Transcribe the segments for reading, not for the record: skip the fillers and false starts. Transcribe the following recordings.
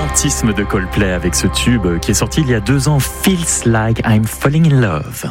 romantisme de Coldplay avec ce tube qui est sorti il y a 2 ans, Feels Like I'm Falling in Love.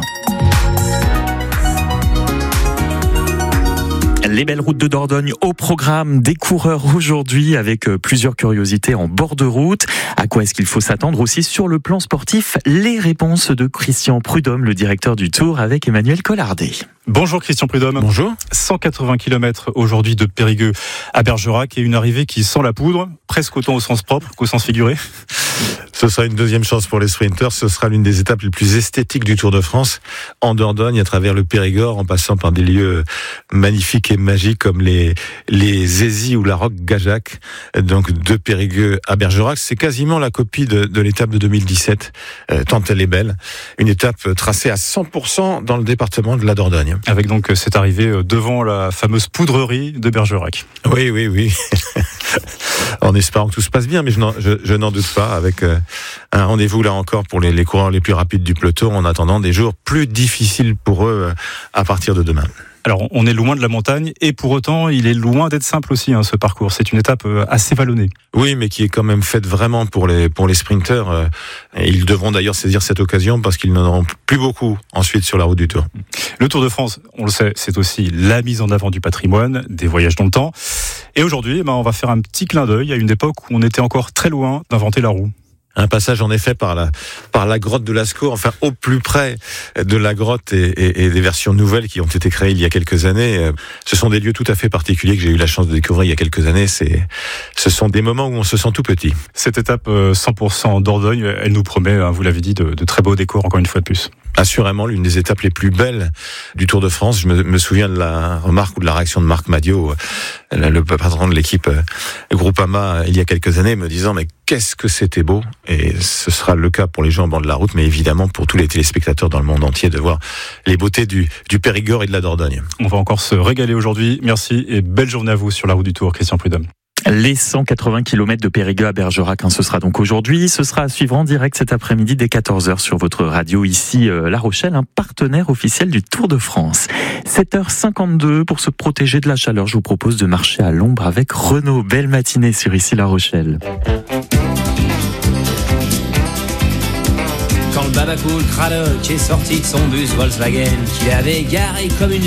Les belles routes de Dordogne au programme des coureurs aujourd'hui avec plusieurs curiosités en bord de route. À quoi est-ce qu'il faut s'attendre aussi sur le plan sportif? Les réponses de Christian Prudhomme, le directeur du Tour, avec Emmanuel Collardet. Bonjour Christian Prudhomme. Bonjour. 180 km aujourd'hui de Périgueux à Bergerac et une arrivée qui sent la poudre, presque autant au sens propre qu'au sens figuré. Ce sera une deuxième chance pour les sprinters. Ce sera l'une des étapes les plus esthétiques du Tour de France, en Dordogne, à travers le Périgord, en passant par des lieux magnifiques et magiques comme les Zézis ou la Roque-Gajac. Donc de Périgueux à Bergerac, c'est quasiment la copie de l'étape de 2017, tant elle est belle. Une étape tracée à 100% dans le département de la Dordogne. Avec donc cette arrivée devant la fameuse poudrerie de Bergerac. Oui. En espérant que tout se passe bien, mais je n'en doute pas, avec un rendez-vous là encore pour les coureurs les plus rapides du peloton, en attendant des jours plus difficiles pour eux à partir de demain. Alors, on est loin de la montagne et pour autant, il est loin d'être simple aussi, ce parcours. C'est une étape assez vallonnée. Oui, mais qui est quand même faite vraiment pour les sprinteurs. Ils devront d'ailleurs saisir cette occasion parce qu'ils n'en auront plus beaucoup ensuite sur la route du Tour. Le Tour de France, on le sait, c'est aussi la mise en avant du patrimoine, des voyages dans le temps. Et aujourd'hui, on va faire un petit clin d'œil à une époque où on était encore très loin d'inventer la roue. Un passage en effet par la grotte de Lascaux, enfin au plus près de la grotte et des versions nouvelles qui ont été créées il y a quelques années. Ce sont des lieux tout à fait particuliers que j'ai eu la chance de découvrir il y a quelques années. Ce sont des moments où on se sent tout petit. Cette étape 100% Dordogne, elle nous promet, vous l'avez dit, de très beaux décors encore une fois de plus. Assurément l'une des étapes les plus belles du Tour de France. Je me souviens de la remarque ou de la réaction de Marc Madiot, le patron de l'équipe Groupama, il y a quelques années, me disant mais qu'est-ce que c'était beau. Et ce sera le cas pour les gens en bord de la route, mais évidemment pour tous les téléspectateurs dans le monde entier de voir les beautés du Périgord et de la Dordogne. On va encore se régaler aujourd'hui. Merci et belle journée à vous sur la route du Tour, Christian Prudhomme. Les 180 km de Périgueux à Bergerac, ce sera donc aujourd'hui. Ce sera à suivre en direct cet après-midi dès 14h sur votre radio ici La Rochelle, un partenaire officiel du Tour de France. 7h52 pour se protéger de la chaleur. Je vous propose de marcher à l'ombre avec Renault. Belle matinée sur ici La Rochelle. Quand le Babacool Cradock est sorti de son bus Volkswagen, qu'il avait garé comme une